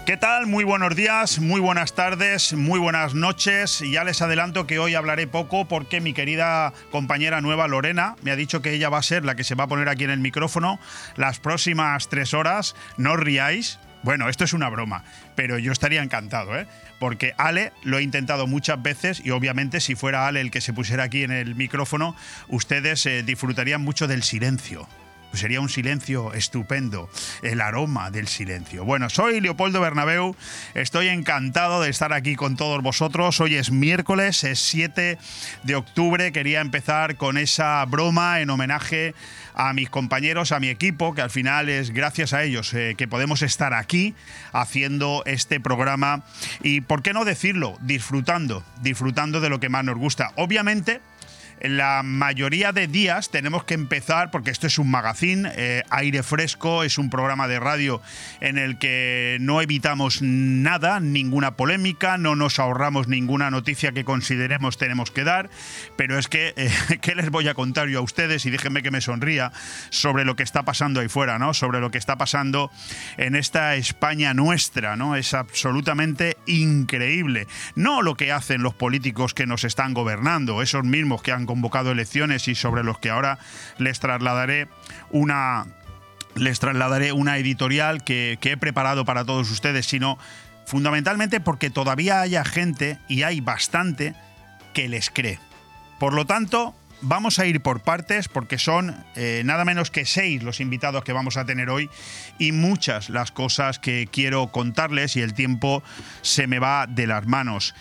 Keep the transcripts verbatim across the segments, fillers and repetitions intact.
¿Qué tal? Muy buenos días, muy buenas tardes, muy buenas noches. Ya les adelanto que hoy hablaré poco porque mi querida compañera nueva Lorena me ha dicho que ella va a ser la que se va a poner aquí en el micrófono las próximas tres horas. No os riáis. Bueno, esto es una broma, pero yo estaría encantado, ¿eh? Porque Ale lo he intentado muchas veces y obviamente si fuera Ale el que se pusiera aquí en el micrófono, ustedes eh, disfrutarían mucho del silencio. Pues sería un silencio estupendo, el aroma del silencio. Bueno, soy Leopoldo Bernabeu, estoy encantado de estar aquí con todos vosotros. Hoy es miércoles, es siete de octubre. Quería empezar con esa broma en homenaje a mis compañeros, a mi equipo, que al final es gracias a ellos eh, que podemos estar aquí haciendo este programa y, ¿por qué no decirlo?, disfrutando, disfrutando de lo que más nos gusta. Obviamente, en la mayoría de días tenemos que empezar, porque esto es un magazine, eh, Aire Fresco, es un programa de radio en el que no evitamos nada, ninguna polémica, no nos ahorramos ninguna noticia que consideremos tenemos que dar, pero es que, eh, ¿qué les voy a contar yo a ustedes? Y déjenme que me sonría sobre lo que está pasando ahí fuera, ¿no? Sobre lo que está pasando en esta España nuestra, ¿no? Es absolutamente increíble. No lo que hacen los políticos que nos están gobernando, esos mismos que han convocado elecciones y sobre los que ahora les trasladaré una les trasladaré una editorial que, que he preparado para todos ustedes, sino fundamentalmente porque todavía haya gente, y hay bastante, que les cree. Por lo tanto, vamos a ir por partes porque son eh, nada menos que seis los invitados que vamos a tener hoy y muchas las cosas que quiero contarles y el tiempo se me va de las manos.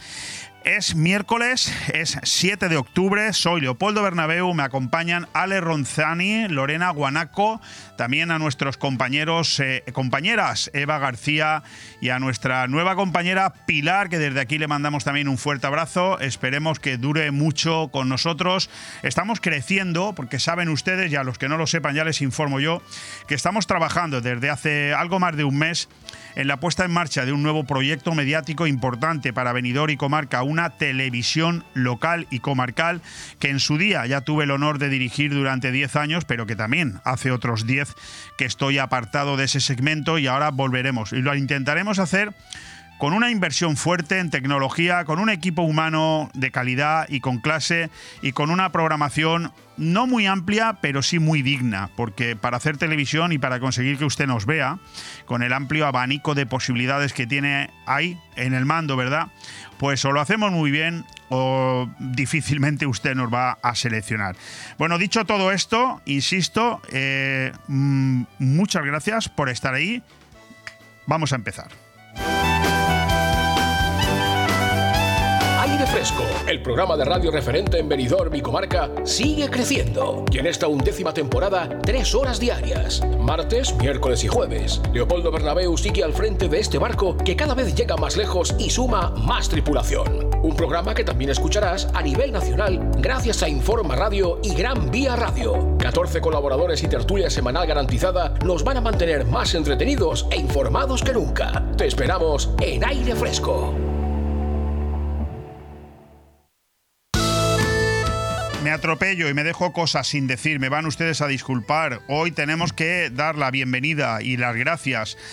Es miércoles, es siete de octubre, soy Leopoldo Bernabeu, me acompañan Ale Ronzani, Lorena Guanaco, también a nuestros compañeros, eh, compañeras Eva García y a nuestra nueva compañera Pilar, que desde aquí le mandamos también un fuerte abrazo. Esperemos que dure mucho con nosotros. Estamos creciendo, porque saben ustedes, y a los que no lo sepan ya les informo yo, que estamos trabajando desde hace algo más de un mes en la puesta en marcha de un nuevo proyecto mediático importante para Benidorm y comarca, una televisión local y comarcal que en su día ya tuve el honor de dirigir durante diez años, pero que también hace otros diez que estoy apartado de ese segmento y ahora volveremos. Y lo intentaremos hacer con una inversión fuerte en tecnología, con un equipo humano de calidad y con clase y con una programación no muy amplia, pero sí muy digna, porque para hacer televisión y para conseguir que usted nos vea, con el amplio abanico de posibilidades que tiene ahí en el mando, ¿verdad?, pues o lo hacemos muy bien o difícilmente usted nos va a seleccionar. Bueno, dicho todo esto, insisto, eh, muchas gracias por estar ahí. Vamos a empezar. Aire Fresco, el programa de radio referente en Benidorm y comarca, sigue creciendo. Y en esta undécima temporada, tres horas diarias. Martes, miércoles y jueves. Leopoldo Bernabeu sigue al frente de este barco que cada vez llega más lejos y suma más tripulación. Un programa que también escucharás a nivel nacional gracias a Informa Radio y Gran Vía Radio. catorce colaboradores y tertulia semanal garantizada nos van a mantener más entretenidos e informados que nunca. Te esperamos en Aire Fresco. Me atropello y me dejo cosas sin decir, me van ustedes a disculpar. Hoy tenemos que dar la bienvenida y las gracias